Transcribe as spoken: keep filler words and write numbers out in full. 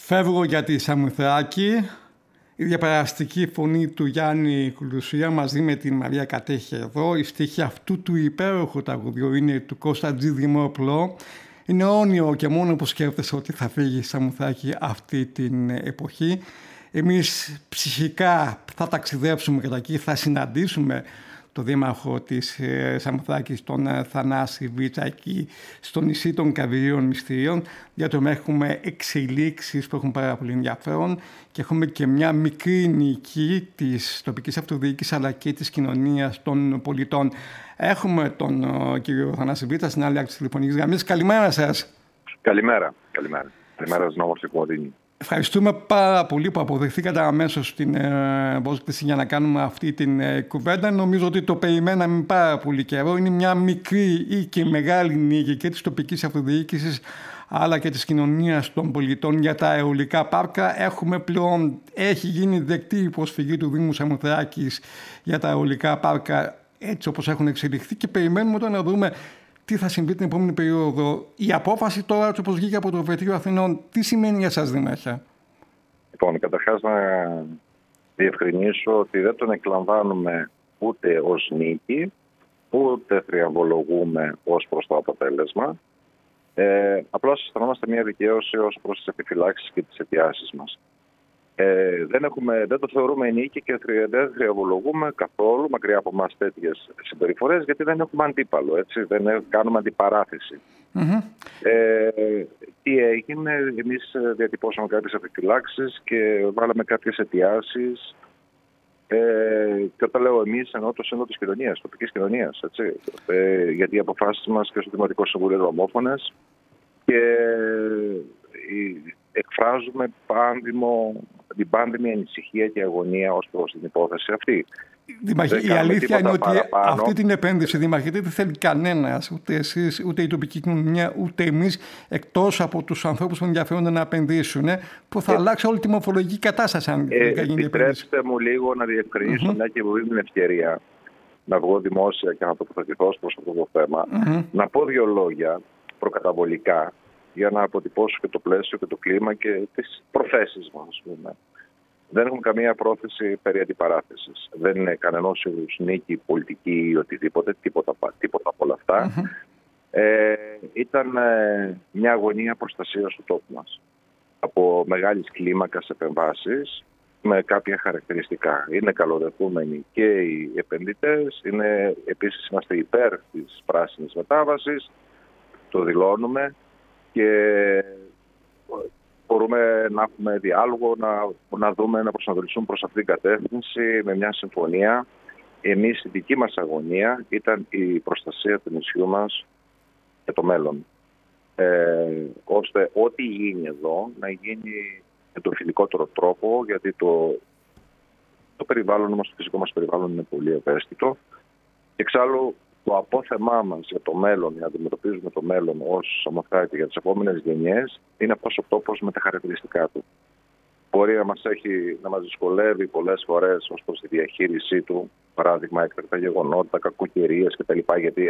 Φεύγω για τη Σαμοθράκη. Η διαπεραστική φωνή του Γιάννη Κουλουσία μαζί με την Μαρία Κατέχη εδώ. Η στίχη αυτού του υπέροχου τραγουδιού είναι του Κώστα Τζι Δημόπουλο. Είναι αιώνιο και μόνο που σκέφτεσαι ότι θα φύγει η Σαμοθράκη αυτή την εποχή. Εμείς ψυχικά θα ταξιδέψουμε κατά εκεί, θα συναντήσουμε το δήμαρχο της Σαμοθράκης, τον Θανάση Βίτσα, εκεί στο νησί των Καβυρίων Μυστηρίων. Για το έχουμε εξελίξεις που έχουν πάρα πολύ ενδιαφέρον και έχουμε και μια μικρή νίκη της τοπικής αυτοδιοίκησης αλλά και της κοινωνίας των πολιτών. Έχουμε τον uh, κύριο Θανάση Βίτσα στην άλλη άκρη της τηλεφωνικής γραμμής. Καλημέρα σας. Καλημέρα. Καλημέρα. Καλημέρα στην όμορφη Κομωτινή. Ευχαριστούμε πάρα πολύ που αποδεχθήκατε αμέσως την ε, πρόσκληση για να κάνουμε αυτή την ε, κουβέντα. Νομίζω ότι το περιμέναμε πάρα πολύ καιρό. Είναι μια μικρή ή και μεγάλη νίκη και της τοπικής αυτοδιοίκησης αλλά και της κοινωνίας των πολιτών για τα αιωλικά πάρκα. Έχουμε πλέον, έχει γίνει δεκτή η προσφυγή του Δήμου Σαμοθράκης για τα αιωλικά πάρκα έτσι όπως έχουν εξελιχθεί και περιμένουμε τώρα να δούμε τι θα συμβεί την επόμενη περίοδο. Η απόφαση τώρα, όπως βγήκε από το Πρefetείο Αθηνών, τι σημαίνει για σας, Δήμαρχε? Λοιπόν, καταρχάς να διευκρινίσω ότι δεν τον εκλαμβάνουμε ούτε ως νίκη, ούτε θριαμβολογούμε ως προς το αποτέλεσμα. Ε, απλώς αισθανόμαστε μια δικαίωση ως προς τις επιφυλάξεις και τις αιτιάσεις μας. Ε, δεν, έχουμε, δεν το θεωρούμε νίκη και δεν θριαμβολογούμε καθόλου μακριά από εμάς τέτοιες συμπεριφορές, γιατί δεν έχουμε αντίπαλο, έτσι, δεν κάνουμε αντιπαράθεση. Mm-hmm. Ε, τι έγινε, εμείς διατυπώσαμε κάποιες επιφυλάξεις και βάλαμε κάποιες αιτιάσεις. Ε, και όταν λέω εμείς, εννοώ το σύνολο της κοινωνίας, τοπικής κοινωνίας, έτσι, ε, γιατί οι αποφάσεις μας και στο Δημοτικό Συμβούλιο είναι ομόφωνες και η, εκφράζουμε πάνδημο, την πάνδημη ανησυχία και αγωνία ως προς την υπόθεση αυτή. Δήμαρχε, η αλήθεια είναι ότι παραπάνω. Αυτή την επένδυση, Δήμαρχε, δεν θέλει κανένας, ούτε εσείς, ούτε η τοπική κοινωνία, ούτε εμείς, εκτός από τους ανθρώπους που ενδιαφέρονται να επενδύσουν, που θα ε, αλλάξει όλη τη μορφολογική κατάσταση αν ε, γίνει η επένδυση. Επιτρέψτε μου λίγο να διευκρινίσω, mm-hmm. μια και μου δίνει την ευκαιρία να βγω δημόσια και να τοποθετηθώ προς αυτό το θέμα, mm-hmm. να πω δύο λόγια προκαταβολικά για να αποτυπώσω και το πλαίσιο και το κλίμα και τις προθέσεις μας, ας πούμε. Δεν έχουμε καμία πρόθεση περί αντιπαράθεσης. Δεν είναι κανενός είδους νίκη πολιτική ή οτιδήποτε, τίποτα, τίποτα από όλα αυτά. Mm-hmm. Ε, ήταν ε, μια αγωνία προστασίας του τόπου μας. Από μεγάλης κλίμακας επεμβάσεις με κάποια χαρακτηριστικά. Είναι καλοδεχούμενοι και οι επενδυτές, είναι, επίσης είμαστε υπέρ της πράσινης μετάβασης, το δηλώνουμε. Και μπορούμε να έχουμε διάλογο, να, να δούμε, να προσανατολιστούμε προς αυτήν την κατεύθυνση με μια συμφωνία. Εμείς, η δική μας αγωνία ήταν η προστασία του νησιού μας για το μέλλον. Ε, ώστε ό,τι γίνει εδώ να γίνει με τον φιλικότερο τρόπο, γιατί το, το περιβάλλον μας, το φυσικό μας περιβάλλον είναι πολύ ευαίσθητο. Εξάλλου, το απόθεμά μας για το μέλλον, για να αντιμετωπίζουμε το μέλλον ως Σαμοθράκη για τις επόμενες γενιές, είναι αυτός ο τόπος με τα χαρακτηριστικά του. Μπορεί να μας, έχει, να μας δυσκολεύει πολλές φορές ως προς τη διαχείρισή του, παράδειγμα έκτακτα γεγονότα, κακοκαιρίες κτλ. Γιατί